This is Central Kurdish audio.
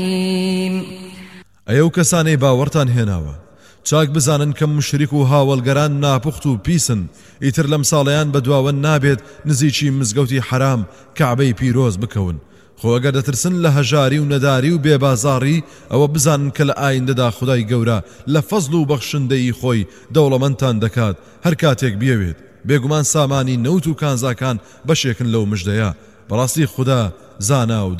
ئەو کەسانەی باوەڕتان هێناوە چاک بزانن کە مشریک و هاوڵگەران ناپوخت و پیسن ئیتر لەم ساڵەیان بەدواوە نابێت نزیکی مزگەوتی حرام کەعبەی پیرۆز بکەون خۆ ئەگەر دەترسن لە هەژاری و نەداری و بێبازاڕی ئەوە بزانن کە لە ئایندەدا خودای گەورە لە فەزڵ و بەخشندەی خۆی دەوڵەمەندتان دەکات هەر کاتێک بیەوێت بێگومان سامانی نەوت و کانزاکان بەشێکن لەو مژدەیە بەڕاستی خوددا زانا و